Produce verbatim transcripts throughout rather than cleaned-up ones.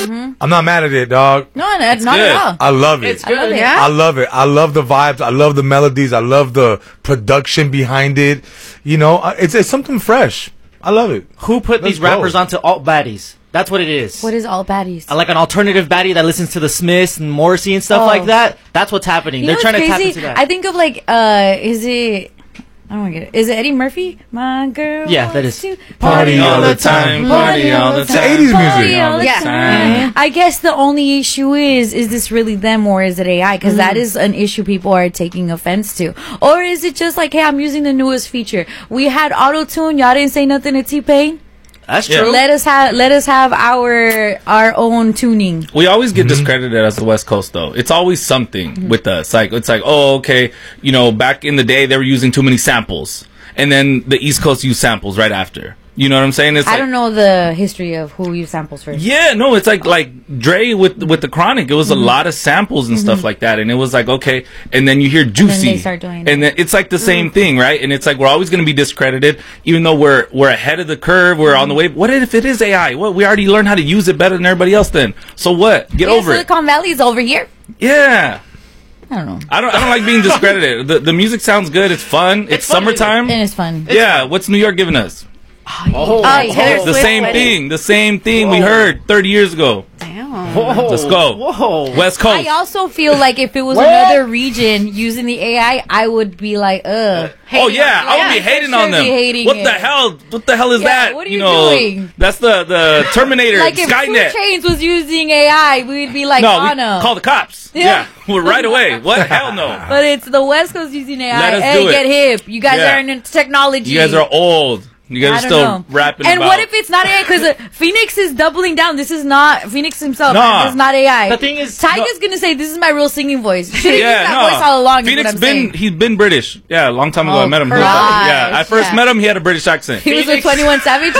Mm-hmm. I'm not mad at it, dog. No, no not good. At all. I love it. It's good. I love it. Yeah? I love it. I love the vibes. I love the melodies. I love the production behind it. You know, it's it's something fresh. I love it. Who put Let's these go. rappers onto alt baddies? That's what it is. What is alt baddies? Like an alternative baddie that listens to the Smiths and Morrissey and stuff oh. like that. That's what's happening. You They're know trying what's to crazy? tap into that. I think of like, uh, is it... I don't get it. Is it Eddie Murphy? My girl. Yeah, that is. To party all the time. Party all the time. It's eighties music. Yeah. I guess the only issue is, is this really them or is it A I? Because mm. that is an issue people are taking offense to. Or is it just like, hey, I'm using the newest feature. We had auto-tune. Y'all didn't say nothing to T-Pain. That's true. Let us have let us have our our own tuning. We always get mm-hmm. discredited as the West Coast, though. It's always something mm-hmm. with us. Like it's like, oh, okay, you know, back in the day they were using too many samples, and then the East Coast used samples right after. You know what I'm saying? It's I like, don't know the history of who used samples first. Yeah, no, it's like like Dre with with the Chronic. It was mm-hmm. a lot of samples and mm-hmm. stuff like that, and it was like okay, and then you hear Juicy, and then they start doing and then it's like the same mm-hmm. thing, right? And it's like we're always going to be discredited, even though we're we're ahead of the curve, we're mm-hmm. on the way. What if it is A I? What we already learned how to use it better than everybody else. Then so what? Get yeah, over Silicon it. Silicon Valley is over here. Yeah. I don't know. I don't. I don't like being discredited. the The music sounds good. It's fun. It's, it's summertime. And it's fun. Yeah. It's what's New York giving us? Oh, oh, oh. The same thing. The same thing Whoa. we heard thirty years ago. Damn. Whoa. Let's go. Whoa. West Coast. I also feel like if it was what? another region using the A I, I would be like, ugh. Oh yeah, I would yeah, be hating sure on them. What it. the hell? What the hell is yeah, that? What are you, you know, doing? That's the the Terminator. Like if Skynet. Two Chainz was using A I, we'd be like, no, oh we no. Call the cops. Yeah, yeah. Well, right away. What? Hell no. But it's the West Coast using A I. Let us hey, do it. get hip. You guys yeah. are into technology. You guys are old. You guys are still know. rapping And about. what if it's not A I? Because uh, Phoenix is doubling down. This is not Phoenix himself. Nah. This is not A I. The thing is, Tyga's no. gonna say this is my real singing voice. Should have yeah, used that no. voice all along. Phoenix is what I'm been saying. he's been British. Yeah, a long time ago oh, I met him. Gosh, yeah, I first yeah. met him. He had a British accent. He Phoenix. was with twenty-one Savage.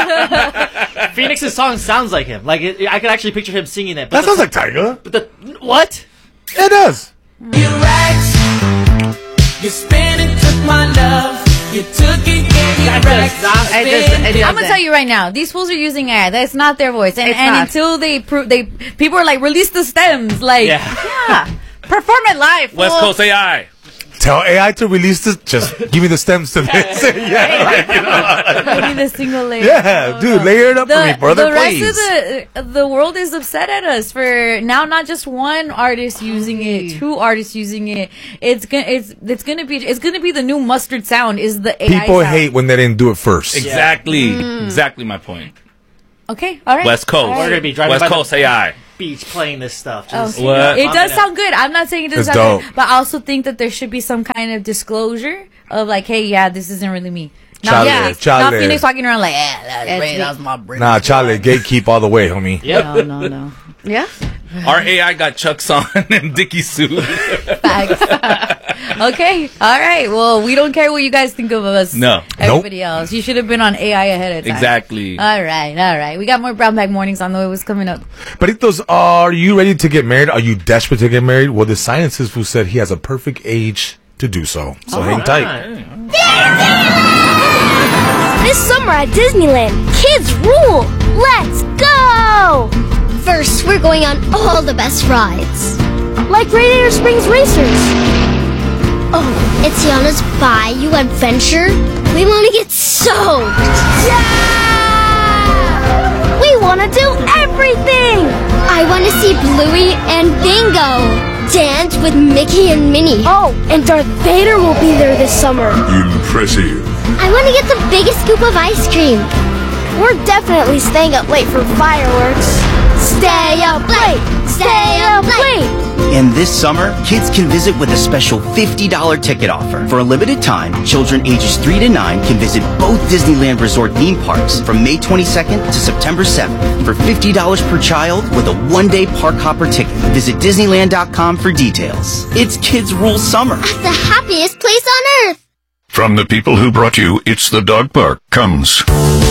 Phoenix's song sounds like him. Like it, I could actually picture him singing it. But that sounds like Tyga. But the what? It does. You racks, you spin and took my love. You took it, gave me racks. I'm gonna tell you right now, these fools are using A I. That's not their voice, and, and until they prove, they people are like release the stems, like yeah, yeah. perform it live. West fool. Coast A I. Tell A I to release this. Just give me the stems to this. yeah, like, you know. Give me the single layer. Yeah, oh, dude, no. layer it up the, for me, brother. The rest please. of the the world is upset at us for now. Not just one artist using it, two artists using it. It's gonna it's it's gonna be it's gonna be the new mustard sound. Is the A I people sound. hate when they didn't do it first? Exactly, Mm. exactly my point. Okay, all right. West Coast. Right. We're gonna be driving West by Coast the A I. beach playing this stuff. Just, Okay. What? It does sound good. I'm not saying it doesn't It's sound dope. good, but I also think that there should be some kind of disclosure of like, hey, yeah, this isn't really me. Not Chale, Phoenix, chale. not Phoenix walking around like, yeah, that's, Ray, that's my brain. Nah, Charlie, gatekeep all the way, homie. Yeah. No, no, no. Yeah. Our A I got Chuck's on and Dickie suit. Facts. Okay. All right. Well, we don't care what you guys think of us. No. Everybody nope. else. You should have been on A I ahead of time. Exactly. All right. All right. We got more Brown Bag Mornings on the way. What's coming up? Peritos, are you ready to get married? Are you desperate to get married? Well, the scientist who said he has a perfect age to do so. So oh, hang tight. Disneyland! This summer at Disneyland, kids rule! Let's go! First, we're going on all the best rides. Like Radiator Springs Racers. Oh, it's Tiana's Bayou Adventure. We want to get soaked. Yeah! We want to do everything! I want to see Bluey and Bingo dance with Mickey and Minnie. Oh, and Darth Vader will be there this summer. Impressive. I want to get the biggest scoop of ice cream. We're definitely staying up late for fireworks. Stay up late! Stay up late! And this summer, kids can visit with a special fifty dollars ticket offer. For a limited time, children ages three to nine can visit both Disneyland Resort theme parks from May twenty-second to September seventh for fifty dollars per child with a one-day park hopper ticket. Visit Disneyland dot com for details. It's Kids Rule Summer. At the happiest place on earth! From the people who brought you It's the Dog Park comes